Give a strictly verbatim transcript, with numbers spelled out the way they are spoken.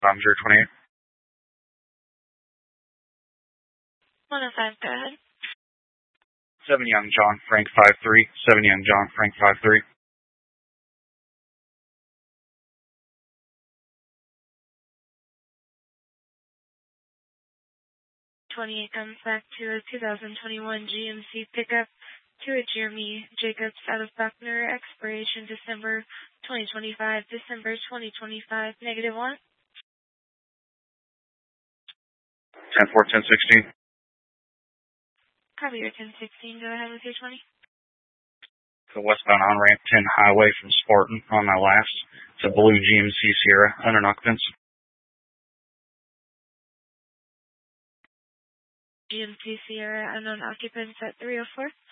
five zero two eight. one oh five, go ahead. seven Young John Frank five three. seven Young John Frank five three. twenty-eight comes back to a two thousand twenty-one G M C pickup to a Jeremy Jacobs out of Buckner, expiration December twenty twenty-five, December twenty twenty-five, negative one. ten four ten sixteen. Copy your ten sixteen, go ahead with your twenty. The westbound on-ramp ten highway from Spartan on my last. It's a blue G M C Sierra, under occupants. G M C Sierra, unknown occupants at three oh four.